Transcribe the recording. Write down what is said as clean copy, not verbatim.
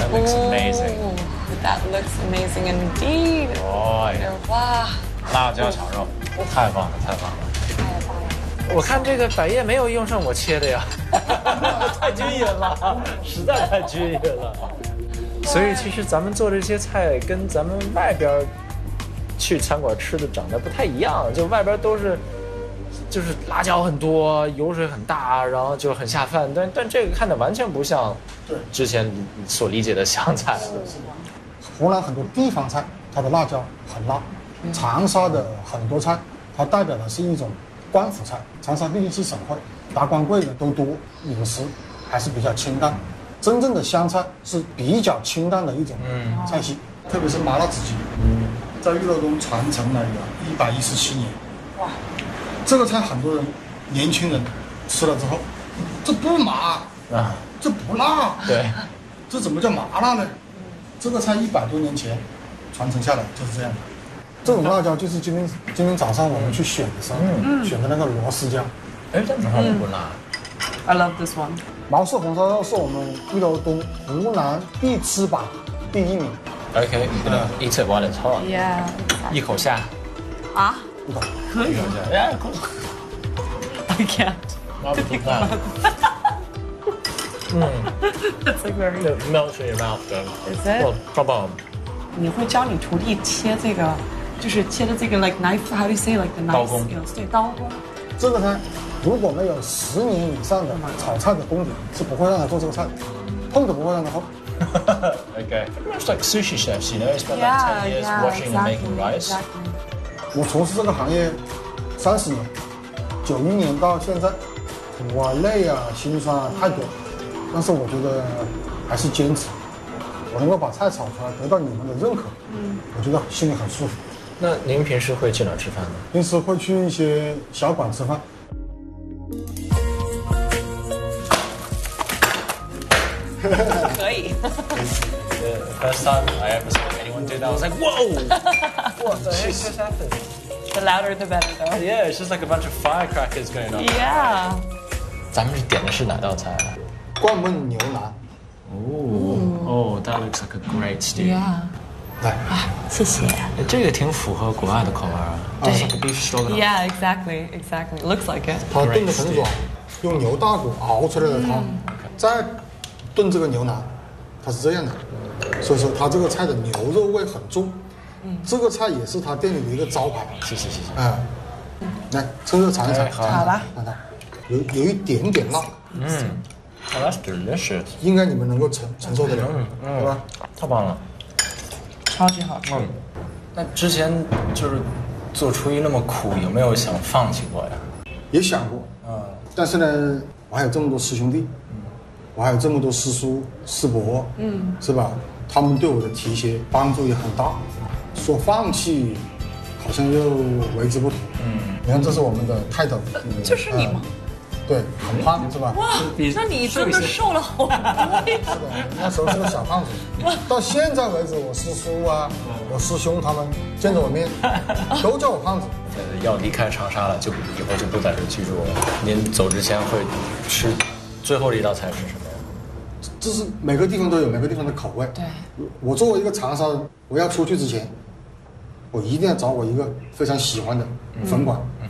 That looks amazing. That looks amazing indeed. 哦呀， 哇， 辣椒炒肉，太棒了，太棒了！ 太棒了！ 我看这个百叶没有用上我切的呀，太均匀了，实在太均匀了。所以其实咱们做这些菜跟咱们外边去餐馆吃的长得不太一样，就外边都是就是辣椒很多，油水很大，然后就很下饭。但这个看着完全不像之前所理解的湘菜。 湖南很多地方菜，它的辣椒很辣。长沙的很多菜，它代表的是一种官府菜。长沙毕竟是省会，达官贵人都多，饮食还是比较清淡。真正的湘菜是比较清淡的一种菜系，特别是麻辣子鸡，在玉楼东传承了有117年。哇，这个菜很多人年轻人吃了之后，这不麻啊， 这不辣， 对， 这怎么叫麻辣呢？这个菜100多年前传承下来就是这样的。这种辣椒就是今天早上我们去选的时候，选的那个螺丝椒。 哎，这怎么不辣？ I love this one. 毛氏红烧肉是我们玉楼东湖南必吃榜第1名。 OK， eat it while it's hot。 Yeah. 一口下。 啊？ 一口。 可以。 哎， I can't. 那不辣。 That's like very. It melts in your mouth. Is it? 哦，超棒。 你会教你徒弟切这个，就是切的这个 like knife. How do you say like the knife 刀工 skills？对，刀工。 这个菜如果没有10年以上的炒菜的功底，是不会让他做这个菜的，碰都不会让他碰。 Okay. It's like sushi chefs, you know, spend like 10 years washing and making rice. 我从事这个行业30年，91年到现在，我累啊、辛酸啊太多，但是我觉得还是坚持。我能够把菜炒出来，得到你们的认可，我觉得心里很舒服。 那您平时会去哪儿吃饭呢？ 平时会去一些小馆吃饭。 可以。 The first time I ever saw anyone do that, I was like, whoa! What the heck just happened? The louder the better, though. Yeah, it's just like a bunch of firecrackers going on. Yeah. 咱们点的是哪道菜啊？ 灌焖牛腩。 Oh, that looks like a great stew. Yeah. 来， 谢谢。 这个挺符合国外的口味啊。 对 It's like a beef stroganoff. Yeah, exactly, exactly. Looks like it. 它炖的很软，用牛大骨熬出来的汤，再炖这个牛腩，它是这样的。所以说它这个菜的牛肉味很重。这个菜也是他店里的一个招牌。 谢谢。 哎，来趁热尝一尝。 哎好好吧。 看看，有一点点辣。 Oh, that's delicious. 应该你们能够承受得了，对吧？ 太棒了。 超级好吃。 那之前就是做厨艺那么苦，有没有想放弃过呀？ 也想过，但是呢，我还有这么多师兄弟，我还有这么多师叔师伯，是吧？他们对我的提携帮助也很大。说放弃，好像又为之不妥。你看，这是我们的泰斗， 就是你吗？ 对，很胖是吧？ 哇，那你真的瘦了好多呀！ 是的，那时候是个小胖子，到现在为止，我师叔啊，我师兄他们见着我面，都叫我胖子。 要离开长沙了，就以后就不在这居住了。您走之前会吃最后的一道菜是什么呀？ 这是每个地方都有每个地方的口味。 对， 我作为一个长沙人，我要出去之前，我一定要找我一个非常喜欢的粉馆。